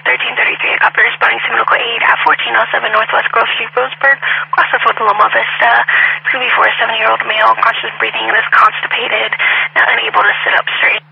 1333. A copy responding to medical aid at 1407 Northwest Grove Street, Roseburg, crossing for the Loma Vista. It's going to be for a 7-year-old male, conscious breathing and is constipated, not unable to sit up straight.